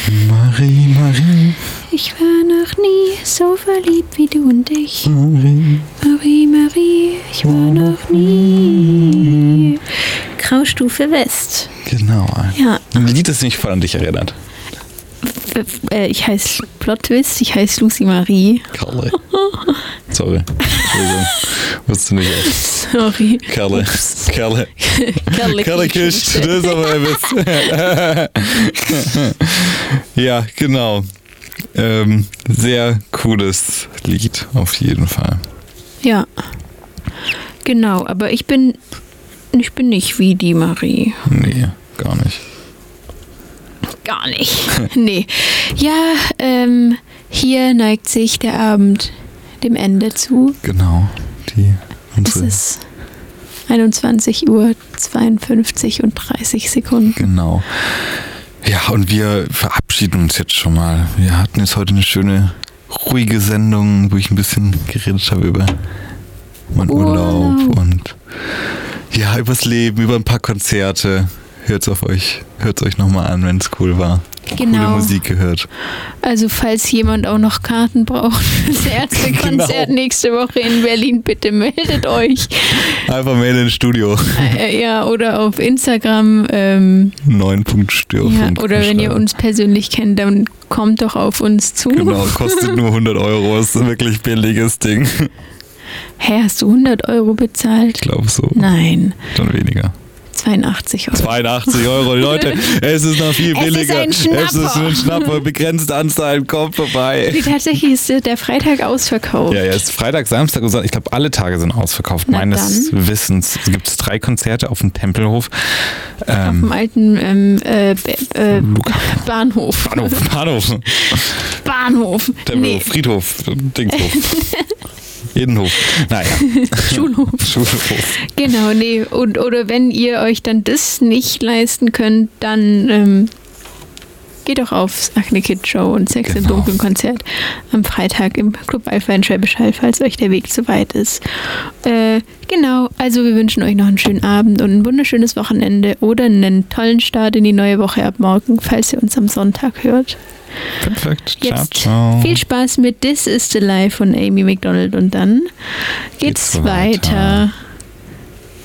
Marie, Marie. Ich war noch nie so verliebt wie du und ich. Marie. Marie, Marie, ich war noch nie. Graustufe West. Genau. Ja. Ein Lied, das mich voll an dich erinnert. Ich heiße Plot Twist, ich heiße Lucy Marie. Karle. Sorry. Entschuldigung. Wusste nicht. Sorry. Kerle. Kerle küsst. Das ist aber ein Witz. Ja, genau. Sehr cooles Lied, auf jeden Fall. Ja. Genau, aber ich bin nicht wie die Marie. Nee, gar nicht. Gar nicht. Nee. Ja, hier neigt sich der Abend dem Ende zu. Genau. Es ist 21:52 Uhr und 30 Sekunden. Genau. Ja, und wir verabschieden uns jetzt schon mal. Wir hatten jetzt heute eine schöne, ruhige Sendung, wo ich ein bisschen geredet habe über meinen Urlaub und ja, übers Leben, über ein paar Konzerte. Hört's euch nochmal an, wenn es cool war. Genau. Coole Musik gehört. Also falls jemand auch noch Karten braucht für das Ärztekonzert nächste Woche in Berlin, bitte meldet euch. Einfach melden ins Studio. Ja, oder auf Instagram. 9.störfunk. Ja, oder wenn ihr uns persönlich kennt, dann kommt doch auf uns zu. Genau, kostet nur 100 €. Ist ein wirklich billiges Ding. Hä, hast du 100 € bezahlt? Ich glaube so. Nein. Dann weniger. 82 €. 82 €, Leute, es ist noch viel billiger. Es ist ein Schnapper, begrenzte Anzahl, kommt vorbei. Tatsächlich ist der Freitag ausverkauft. Ja, ist Freitag, Samstag und Sonntag. Ich glaube, alle Tage sind ausverkauft. Na Meines dann. Wissens gibt es 3 Konzerte auf dem Tempelhof. Auf dem alten Bahnhof. Bahnhof. Tempelhof, Nee. Friedhof, Dingshof. Innenhof. Naja. Schulhof. Genau, nee. Oder wenn ihr euch dann das nicht leisten könnt, dann geht doch aufs Acne Kid Show und Sex im Dunkeln Konzert am Freitag im Club Alpha in Schwäbisch Hall, falls euch der Weg zu weit ist. Genau, also wir wünschen euch noch einen schönen Abend und ein wunderschönes Wochenende oder einen tollen Start in die neue Woche ab morgen, falls ihr uns am Sonntag hört. Perfekt. Jetzt ciao. viel Spaß mit This is the Life von Amy Macdonald und dann geht's weiter.